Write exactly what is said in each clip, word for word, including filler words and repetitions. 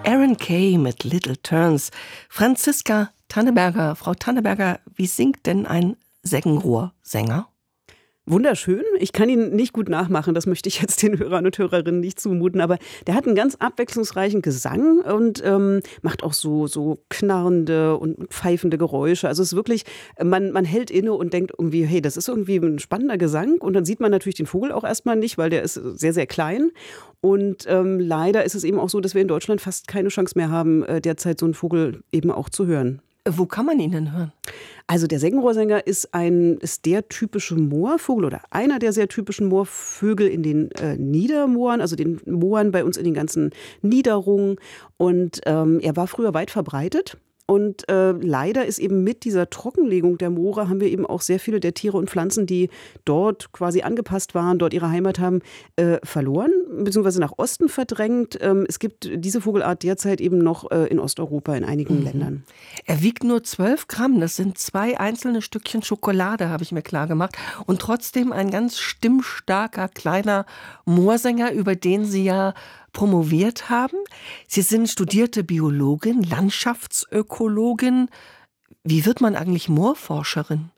Aaron Kay mit Little Turns. Franziska Tanneberger. Frau Tanneberger, wie singt denn ein Seggenrohrsänger? Wunderschön. Ich kann ihn nicht gut nachmachen, das möchte ich jetzt den Hörern und Hörerinnen nicht zumuten, aber der hat einen ganz abwechslungsreichen Gesang und ähm, macht auch so, so knarrende und pfeifende Geräusche. Also es ist wirklich, man, man hält inne und denkt irgendwie, hey, das ist irgendwie ein spannender Gesang, und dann sieht man natürlich den Vogel auch erstmal nicht, weil der ist sehr, sehr klein. Und ähm, leider ist es eben auch so, dass wir in Deutschland fast keine Chance mehr haben, äh, derzeit so einen Vogel eben auch zu hören. Wo kann man ihn denn hören? Also der Seggenrohrsänger ist ein ist der typische Moorvogel oder einer der sehr typischen Moorvögel in den äh, Niedermooren, also den Mooren bei uns in den ganzen Niederungen. Und ähm, er war früher weit verbreitet. Und äh, leider ist eben mit dieser Trockenlegung der Moore haben wir eben auch sehr viele der Tiere und Pflanzen, die dort quasi angepasst waren, dort ihre Heimat haben, äh, verloren, beziehungsweise nach Osten verdrängt. Ähm, es gibt diese Vogelart derzeit eben noch äh, in Osteuropa in einigen mhm. Ländern. Er wiegt nur zwölf Gramm, das sind zwei einzelne Stückchen Schokolade, habe ich mir klar gemacht. Und trotzdem ein ganz stimmstarker, kleiner Moorsänger, über den Sie ja promoviert haben. Sie sind studierte Biologin, Landschaftsökologin. Wie wird man eigentlich Moorforscherin?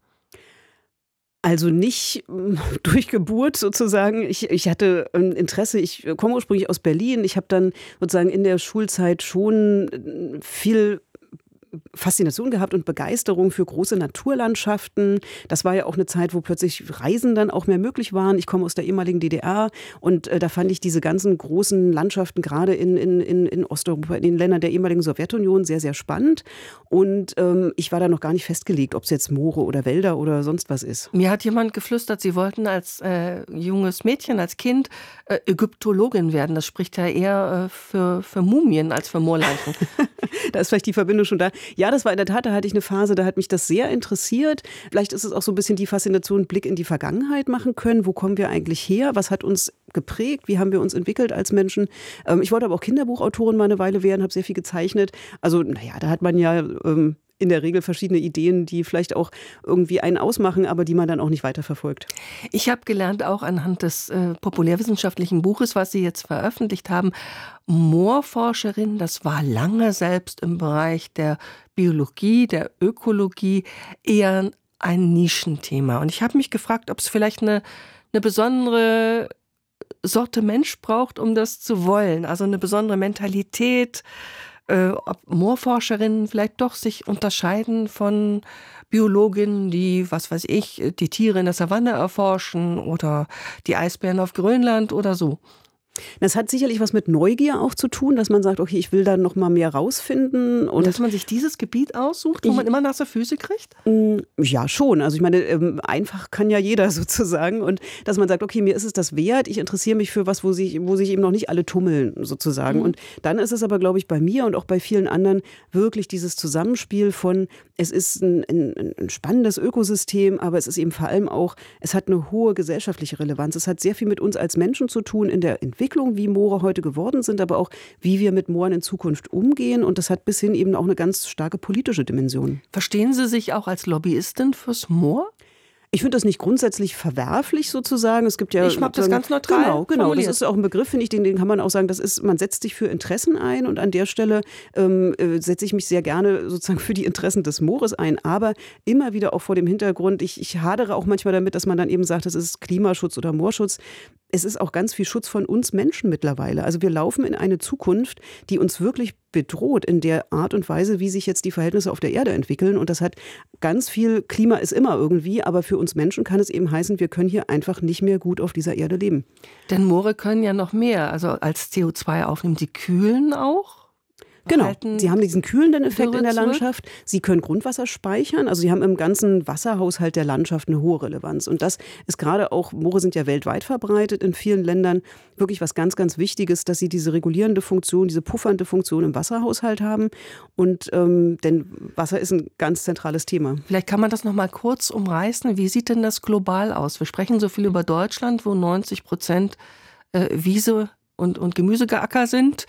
Also nicht durch Geburt sozusagen. Ich, ich hatte ein Interesse, ich komme ursprünglich aus Berlin. Ich habe dann sozusagen in der Schulzeit schon viel Faszination gehabt und Begeisterung für große Naturlandschaften. Das war ja auch eine Zeit, wo plötzlich Reisen dann auch mehr möglich waren. Ich komme aus der ehemaligen D D R und äh, da fand ich diese ganzen großen Landschaften gerade in, in, in, in Osteuropa, in den Ländern der ehemaligen Sowjetunion sehr, sehr spannend. Und ähm, ich war da noch gar nicht festgelegt, ob es jetzt Moore oder Wälder oder sonst was ist. Mir hat jemand geflüstert, Sie wollten als äh, junges Mädchen, als Kind äh, Ägyptologin werden. Das spricht ja eher äh, für, für Mumien als für Moorleichen. Da ist vielleicht die Verbindung schon da. Ja, das war in der Tat, da hatte ich eine Phase, da hat mich das sehr interessiert. Vielleicht ist es auch so ein bisschen die Faszination, Blick in die Vergangenheit machen können. Wo kommen wir eigentlich her? Was hat uns geprägt? Wie haben wir uns entwickelt als Menschen? Ähm, ich wollte aber auch Kinderbuchautorin mal eine Weile werden, habe sehr viel gezeichnet. Also, naja, da hat man ja ähm, in der Regel verschiedene Ideen, die vielleicht auch irgendwie einen ausmachen, aber die man dann auch nicht weiterverfolgt. Ich habe gelernt, auch anhand des äh, populärwissenschaftlichen Buches, was Sie jetzt veröffentlicht haben, Moorforscherin, das war lange selbst im Bereich der Biologie, der Ökologie eher ein Nischenthema. Und ich habe mich gefragt, ob es vielleicht eine, eine besondere Sorte Mensch braucht, um das zu wollen. Also eine besondere Mentalität, Äh, ob Moorforscherinnen vielleicht doch sich unterscheiden von Biologinnen, die, was weiß ich, die Tiere in der Savanne erforschen oder die Eisbären auf Grönland oder so. Das hat sicherlich was mit Neugier auch zu tun, dass man sagt, okay, ich will da noch mal mehr rausfinden. Und dass man sich dieses Gebiet aussucht, wo man immer nasse Füße kriegt? Ja, schon. Also ich meine, einfach kann ja jeder sozusagen. Und dass man sagt, okay, mir ist es das wert, ich interessiere mich für was, wo sich, wo sich eben noch nicht alle tummeln sozusagen. Mhm. Und dann ist es aber, glaube ich, bei mir und auch bei vielen anderen wirklich dieses Zusammenspiel von, es ist ein, ein, ein spannendes Ökosystem, aber es ist eben vor allem auch, es hat eine hohe gesellschaftliche Relevanz. Es hat sehr viel mit uns als Menschen zu tun in der Entwicklung, wie Moore heute geworden sind, aber auch, wie wir mit Mooren in Zukunft umgehen. Und das hat bis hin eben auch eine ganz starke politische Dimension. Verstehen Sie sich auch als Lobbyistin fürs Moor? Ich finde das nicht grundsätzlich verwerflich sozusagen. Es gibt ja, ich mag das ganz neutral. Genau, genau. Das ist auch ein Begriff, finde ich, den, den kann man auch sagen, das ist, man setzt sich für Interessen ein, und an der Stelle ähm, setze ich mich sehr gerne sozusagen für die Interessen des Moores ein, aber immer wieder auch vor dem Hintergrund, ich, ich hadere auch manchmal damit, dass man dann eben sagt, das ist Klimaschutz oder Moorschutz. Es ist auch ganz viel Schutz von uns Menschen mittlerweile. Also wir laufen in eine Zukunft, die uns wirklich bedroht in der Art und Weise, wie sich jetzt die Verhältnisse auf der Erde entwickeln. Und das hat ganz viel, Klima ist immer irgendwie, aber für uns Menschen kann es eben heißen, wir können hier einfach nicht mehr gut auf dieser Erde leben. Denn Moore können ja noch mehr, also als C O zwei aufnehmen. Sie kühlen auch? Genau, sie haben diesen kühlenden Effekt in der Landschaft. Sie können Grundwasser speichern. Also sie haben im ganzen Wasserhaushalt der Landschaft eine hohe Relevanz. Und das ist gerade auch, Moore sind ja weltweit verbreitet in vielen Ländern, wirklich was ganz, ganz Wichtiges, dass sie diese regulierende Funktion, diese puffernde Funktion im Wasserhaushalt haben. Und ähm, denn Wasser ist ein ganz zentrales Thema. Vielleicht kann man das noch mal kurz umreißen. Wie sieht denn das global aus? Wir sprechen so viel über Deutschland, wo neunzig Prozent äh, Wiese und, und Gemüsegeacker sind.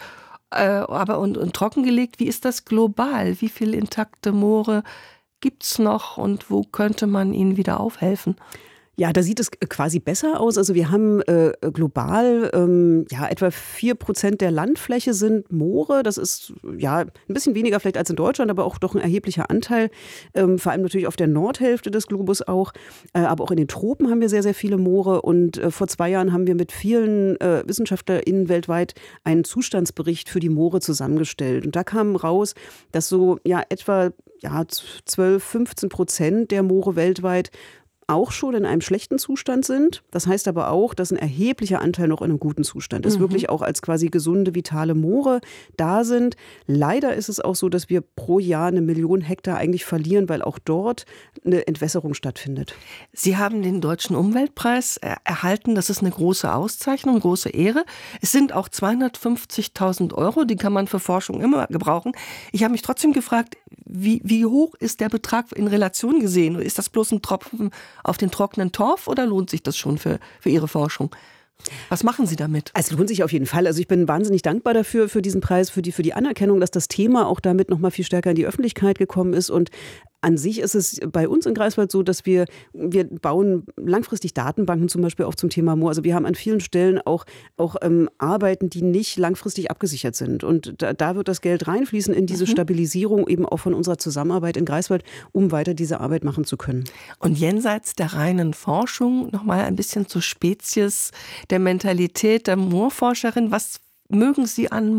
Aber und, und trockengelegt, wie ist das global? Wie viele intakte Moore gibt es noch und wo könnte man ihnen wieder aufhelfen? Ja, da sieht es quasi besser aus. Also wir haben äh, global ähm, ja etwa vier Prozent der Landfläche sind Moore. Das ist ja ein bisschen weniger vielleicht als in Deutschland, aber auch doch ein erheblicher Anteil. Ähm, vor allem natürlich auf der Nordhälfte des Globus auch. Äh, aber auch in den Tropen haben wir sehr, sehr viele Moore. Und äh, vor zwei Jahren haben wir mit vielen äh, WissenschaftlerInnen weltweit einen Zustandsbericht für die Moore zusammengestellt. Und da kam raus, dass so ja etwa ja, zwölf, fünfzehn Prozent der Moore weltweit auch schon in einem schlechten Zustand sind. Das heißt aber auch, dass ein erheblicher Anteil noch in einem guten Zustand ist, mhm. wirklich auch als quasi gesunde, vitale Moore da sind. Leider ist es auch so, dass wir pro Jahr eine Million Hektar eigentlich verlieren, weil auch dort eine Entwässerung stattfindet. Sie haben den Deutschen Umweltpreis erhalten. Das ist eine große Auszeichnung, eine große Ehre. Es sind auch zweihundertfünfzigtausend Euro, die kann man für Forschung immer gebrauchen. Ich habe mich trotzdem gefragt, wie, wie hoch ist der Betrag in Relation gesehen? Ist das bloß ein Tropfen auf den trockenen Torf oder lohnt sich das schon für, für Ihre Forschung? Was machen Sie damit? Es lohnt sich auf jeden Fall. Also ich bin wahnsinnig dankbar dafür, für diesen Preis, für die, für die Anerkennung, dass das Thema auch damit noch mal viel stärker in die Öffentlichkeit gekommen ist. Und an sich ist es bei uns in Greifswald so, dass wir, wir bauen langfristig Datenbanken zum Beispiel auch zum Thema Moor. Also wir haben an vielen Stellen auch, auch ähm, Arbeiten, die nicht langfristig abgesichert sind. Und da, da wird das Geld reinfließen in diese mhm. Stabilisierung eben auch von unserer Zusammenarbeit in Greifswald, um weiter diese Arbeit machen zu können. Und jenseits der reinen Forschung noch mal ein bisschen zur Spezies, der Mentalität der Moorforscherin. Was mögen Sie an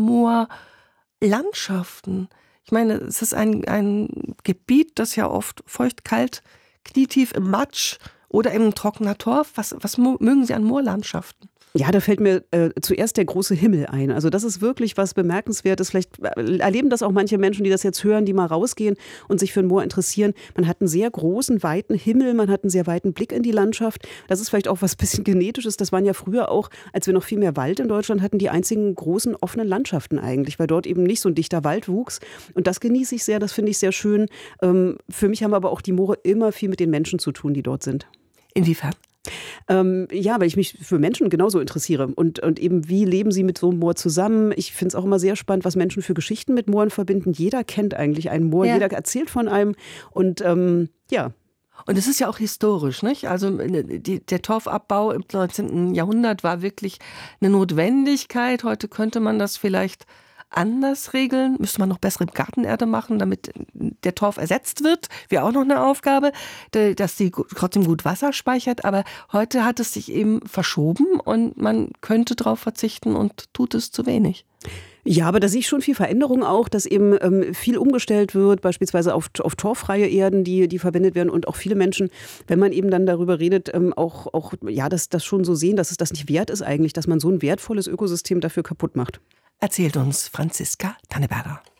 Moorlandschaften? Ich meine, es ist ein, ein Gebiet, das ja oft feucht, kalt, knietief im Matsch oder im trockener Torf. Was, was mögen Sie an Moorlandschaften? Ja, da fällt mir äh, zuerst der große Himmel ein. Also das ist wirklich was Bemerkenswertes. Vielleicht erleben das auch manche Menschen, die das jetzt hören, die mal rausgehen und sich für ein Moor interessieren. Man hat einen sehr großen, weiten Himmel, man hat einen sehr weiten Blick in die Landschaft. Das ist vielleicht auch was bisschen Genetisches. Das waren ja früher auch, als wir noch viel mehr Wald in Deutschland hatten, die einzigen großen offenen Landschaften eigentlich, weil dort eben nicht so ein dichter Wald wuchs. Und das genieße ich sehr, das finde ich sehr schön. Ähm, für mich haben aber auch die Moore immer viel mit den Menschen zu tun, die dort sind. Inwiefern? Ähm, ja, weil ich mich für Menschen genauso interessiere und, und eben, wie leben sie mit so einem Moor zusammen. Ich finde es auch immer sehr spannend, was Menschen für Geschichten mit Mooren verbinden. Jeder kennt eigentlich einen Moor, ja. Jeder erzählt von einem und ähm, ja. Und es ist ja auch historisch, nicht? Also die, der Torfabbau im neunzehnten Jahrhundert war wirklich eine Notwendigkeit. Heute könnte man das vielleicht anders regeln, müsste man noch bessere Gartenerde machen, damit der Torf ersetzt wird. Wäre auch noch eine Aufgabe, dass die trotzdem gut Wasser speichert. Aber heute hat es sich eben verschoben und man könnte darauf verzichten und tut es zu wenig. Ja, aber da sehe ich schon viel Veränderung auch, dass eben ähm, viel umgestellt wird, beispielsweise auf, auf torffreie Erden, die, die verwendet werden und auch viele Menschen, wenn man eben dann darüber redet, ähm, auch, auch ja, das, das schon so sehen, dass es das nicht wert ist eigentlich, dass man so ein wertvolles Ökosystem dafür kaputt macht. Erzählt uns Franziska Tanneberger.